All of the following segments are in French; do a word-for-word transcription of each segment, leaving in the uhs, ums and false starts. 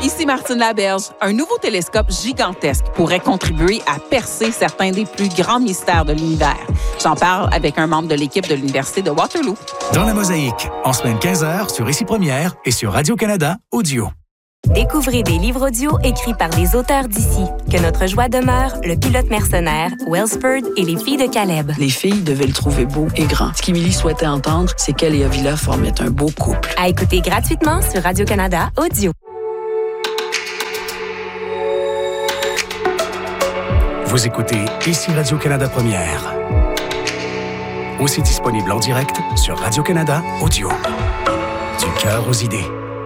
Ici Martine Laberge. Un nouveau télescope gigantesque pourrait contribuer à percer certains des plus grands mystères de l'univers. J'en parle avec un membre de l'équipe de l'Université de Waterloo. Dans la Mosaïque, en semaine quinze heures sur Ici Première et sur Radio-Canada Audio. Découvrez des livres audio écrits par des auteurs d'ici. Que notre joie demeure, Le pilote mercenaire, Wellsford et Les filles de Caleb. Les filles devaient le trouver beau et grand. Ce qu'Émilie souhaitait entendre, c'est qu'elle et Avila formaient un beau couple. À écouter gratuitement sur Radio-Canada Audio. Vous écoutez Ici Radio-Canada Première. Aussi disponible en direct sur Radio-Canada Audio. Du cœur aux idées.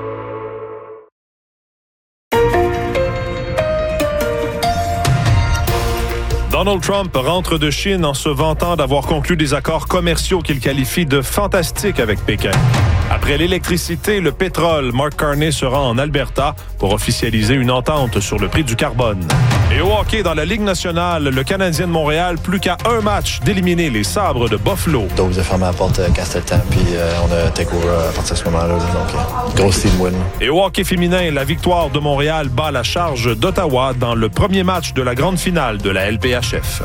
Donald Trump rentre de Chine en se vantant d'avoir conclu des accords commerciaux qu'il qualifie de fantastiques avec Pékin. Après l'électricité, le pétrole, Mark Carney se rend en Alberta pour officialiser une entente sur le prix du carbone. Et au hockey, dans la Ligue nationale, le Canadien de Montréal, plus qu'à un match d'éliminer les Sabres de Buffalo. Donc, vous avez fermé la porte quand c'était le temps, puis euh, on a take over à partir de ce moment-là. Donc, euh, grosse team win. Et au hockey féminin, la victoire de Montréal bat la charge d'Ottawa dans le premier match de la grande finale de la L P H F.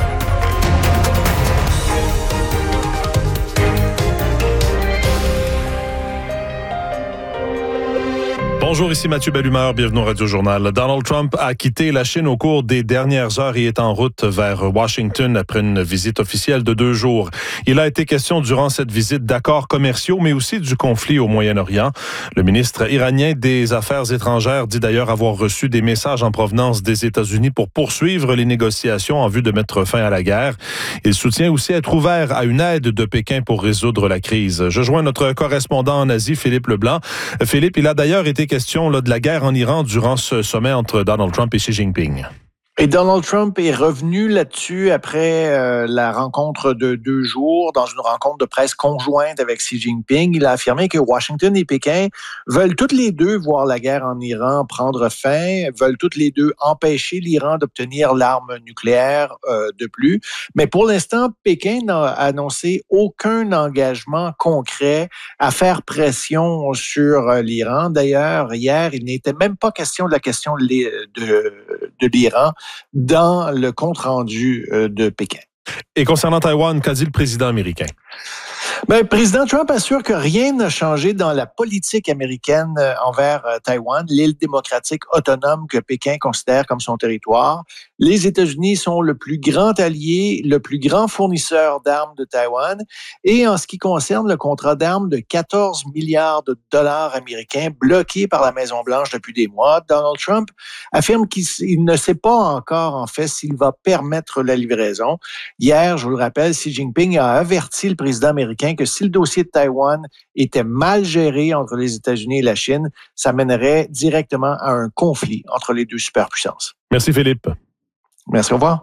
Bonjour, ici Mathieu Bellumeur, bienvenue au Radio-Journal. Donald Trump a quitté la Chine au cours des dernières heures et est en route vers Washington après une visite officielle de deux jours. Il a été question durant cette visite d'accords commerciaux, mais aussi du conflit au Moyen-Orient. Le ministre iranien des Affaires étrangères dit d'ailleurs avoir reçu des messages en provenance des États-Unis pour poursuivre les négociations en vue de mettre fin à la guerre. Il soutient aussi être ouvert à une aide de Pékin pour résoudre la crise. Je joins notre correspondant en Asie, Philippe Leblanc. Philippe, il a d'ailleurs été question Là, de la guerre en Iran durant ce sommet entre Donald Trump et Xi Jinping. Et Donald Trump est revenu là-dessus après euh, la rencontre de deux jours, dans une rencontre de presse conjointe avec Xi Jinping. Il a affirmé que Washington et Pékin veulent toutes les deux voir la guerre en Iran prendre fin, veulent toutes les deux empêcher l'Iran d'obtenir l'arme nucléaire euh, de plus. Mais pour l'instant, Pékin n'a annoncé aucun engagement concret à faire pression sur euh, l'Iran. D'ailleurs, hier, il n'était même pas question de la question de, de, de l'Iran dans le compte-rendu de Pékin. Et concernant Taïwan, qu'a dit le président américain? Ben, le président Trump assure que rien n'a changé dans la politique américaine envers Taïwan, l'île démocratique autonome que Pékin considère comme son territoire. Les États-Unis sont le plus grand allié, le plus grand fournisseur d'armes de Taïwan. Et en ce qui concerne le contrat d'armes de quatorze milliards de dollars américains bloqué par la Maison-Blanche depuis des mois, Donald Trump affirme qu'il ne sait pas encore, en fait, s'il va permettre la livraison. Hier, je vous le rappelle, Xi Jinping a averti le président américain que si le dossier de Taïwan était mal géré entre les États-Unis et la Chine, ça mènerait directement à un conflit entre les deux superpuissances. Merci Philippe. Merci, au revoir.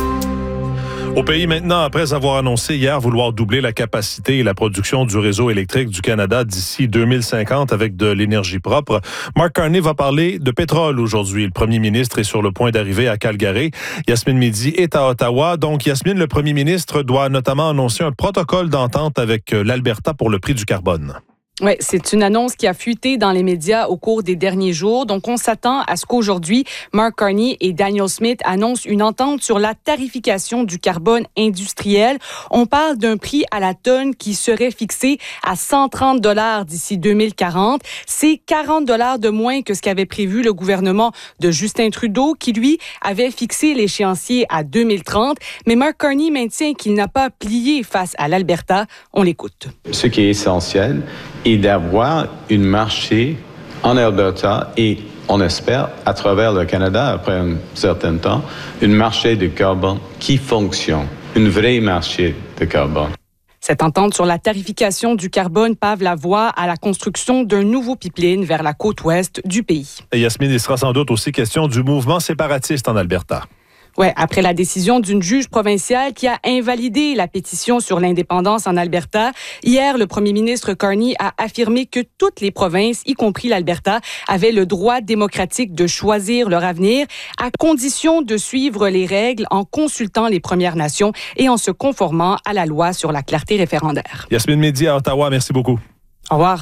Au pays maintenant, après avoir annoncé hier vouloir doubler la capacité et la production du réseau électrique du Canada d'ici deux mille cinquante avec de l'énergie propre, Mark Carney va parler de pétrole aujourd'hui. Le premier ministre est sur le point d'arriver à Calgary. Yasmine Mehdi est à Ottawa. Donc, Yasmine, le premier ministre doit notamment annoncer un protocole d'entente avec l'Alberta pour le prix du carbone. Oui, c'est une annonce qui a fuité dans les médias au cours des derniers jours. Donc, on s'attend à ce qu'aujourd'hui, Mark Carney et Danielle Smith annoncent une entente sur la tarification du carbone industriel. On parle d'un prix à la tonne qui serait fixé à cent trente dollars d'ici deux mille quarante. C'est quarante dollars de moins que ce qu'avait prévu le gouvernement de Justin Trudeau, qui, lui, avait fixé l'échéancier à deux mille trente. Mais Mark Carney maintient qu'il n'a pas plié face à l'Alberta. On l'écoute. Ce qui est essentiel est d'avoir un marché en Alberta et, on espère, à travers le Canada, après un certain temps, un marché de carbone qui fonctionne, un vrai marché de carbone. Cette entente sur la tarification du carbone pave la voie à la construction d'un nouveau pipeline vers la côte ouest du pays. Et Yasmine, il sera sans doute aussi question du mouvement séparatiste en Alberta. Ouais, après la décision d'une juge provinciale qui a invalidé la pétition sur l'indépendance en Alberta, hier, le premier ministre Carney a affirmé que toutes les provinces, y compris l'Alberta, avaient le droit démocratique de choisir leur avenir, à condition de suivre les règles en consultant les Premières Nations et en se conformant à la loi sur la clarté référendaire. Yasmine Mehdi à Ottawa, merci beaucoup. Au revoir.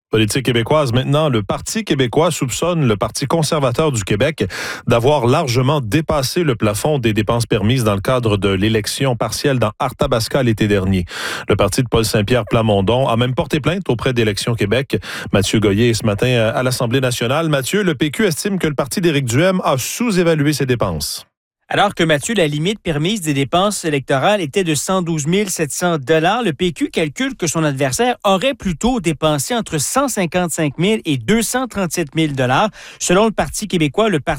Politique québécoise maintenant, le Parti québécois soupçonne le Parti conservateur du Québec d'avoir largement dépassé le plafond des dépenses permises dans le cadre de l'élection partielle dans Arthabasca l'été dernier. Le parti de Paul Saint-Pierre Plamondon a même porté plainte auprès d'Élections Québec. Mathieu Goyer est ce matin à l'Assemblée nationale. Mathieu, le P Q estime que le parti d'Éric Duhaime a sous-évalué ses dépenses. Alors que, Mathieu, la limite permise des dépenses électorales était de cent douze mille sept cents dollars, le P Q calcule que son adversaire aurait plutôt dépensé entre cent cinquante-cinq mille et deux cent trente-sept mille dollars. Selon le Parti québécois, le Parti